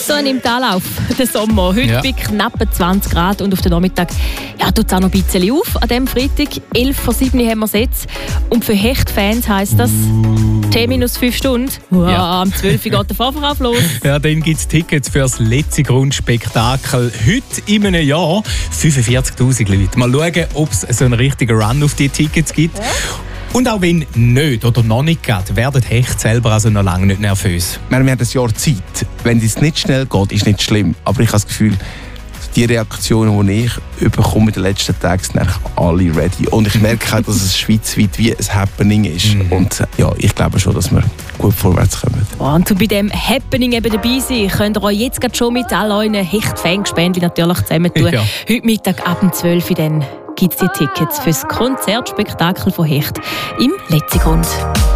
So nimmt Anlauf der Sommer. Heute bei knapp 20 Grad und auf den Nachmittag tut es auch noch ein bisschen auf. An diesem Freitag, 11:07 haben wir es jetzt. Und für Hechtfans heisst das T-5 Stunden. Am 12 geht der Vorverkauf los. Ja, dann gibt es Tickets für das letzte Grundspektakel. Heute in einem Jahr 45'000 Leute. Mal schauen, ob es so einen richtigen Run auf die Tickets gibt. Ja. Und auch wenn nicht oder noch nicht geht, werden Hecht selber also noch lange nicht nervös. Wir haben ein Jahr Zeit. Wenn es nicht schnell geht, ist nicht schlimm. Aber ich habe das Gefühl, die Reaktionen, die ich bekomme in den letzten Tagen, sind eigentlich alle ready. Und ich merke auch, dass es schweizweit wie ein Happening ist. Und ja, ich glaube schon, dass wir gut vorwärts kommen. Und um bei diesem Happening eben dabei sein, könnt ihr euch jetzt gerade schon mit all euren Hecht-Fangespänen natürlich zusammentun. Ja. Heute Mittag ab 12 Uhr dann gibt es die Tickets für das Konzertspektakel von Hecht im Letzigrund.